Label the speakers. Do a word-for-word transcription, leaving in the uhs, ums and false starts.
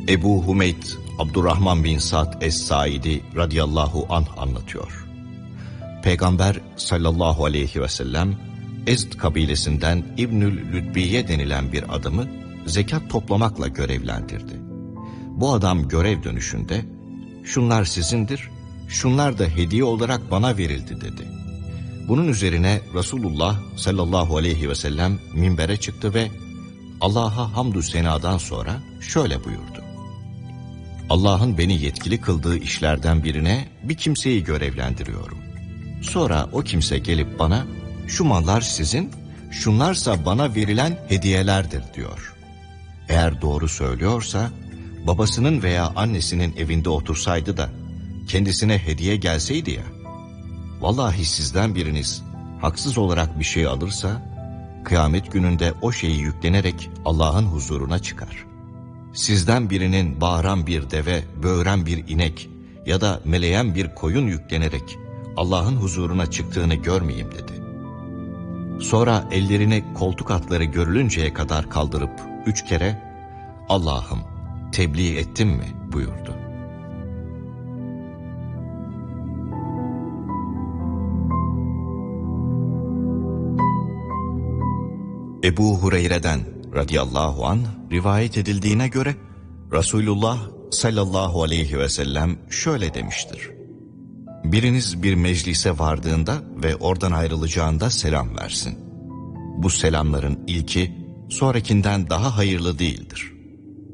Speaker 1: Ebu Hümeyd Abdurrahman bin Sa'd Es-Saidi radıyallahu anh anlatıyor. Peygamber sallallahu aleyhi ve sellem Ezd kabilesinden İbnül Lütbiye denilen bir adamı zekat toplamakla görevlendirdi. Bu adam görev dönüşünde şunlar sizindir, şunlar da hediye olarak bana verildi dedi. Bunun üzerine Resulullah sallallahu aleyhi ve sellem minbere çıktı ve Allah'a hamdü senadan sonra şöyle buyurdu. Allah'ın beni yetkili kıldığı işlerden birine bir kimseyi görevlendiriyorum. Sonra o kimse gelip bana şu mallar sizin, şunlarsa bana verilen hediyelerdir diyor. Eğer doğru söylüyorsa babasının veya annesinin evinde otursaydı da kendisine hediye gelseydi ya, vallahi sizden biriniz haksız olarak bir şey alırsa kıyamet gününde o şeyi yüklenerek Allah'ın huzuruna çıkar. Sizden birinin bağıran bir deve, böğüren bir inek ya da meleyen bir koyun yüklenerek Allah'ın huzuruna çıktığını görmeyeyim dedi. Sonra ellerini koltuk altları görülünceye kadar kaldırıp üç kere Allah'ım tebliğ ettim mi buyurdu. Ebu Hureyre'den radıyallahu anh rivayet edildiğine göre Resulullah sallallahu aleyhi ve sellem şöyle demiştir. Biriniz bir meclise vardığında ve oradan ayrılacağında selam versin. Bu selamların ilki sonrakinden daha hayırlı değildir.